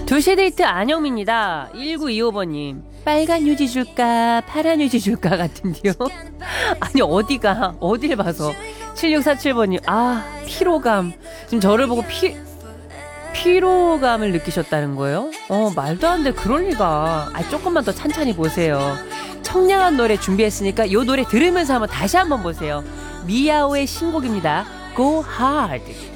2시 데이트 안영미입니다. 1925번님. 빨간 휴지 줄까 파란 휴지 줄까 같은데요. 아니 어딜 봐서. 7647번님. 피로감. 지금 저를 보고 피로감을 느끼셨다는 거예요? 말도 안 돼. 그럴 리가. 조금만 더 찬찬히 보세요. 청량한 노래 준비했으니까 요 노래 들으면서 다시 한번 보세요. 미아오의 신곡입니다. Go Hard.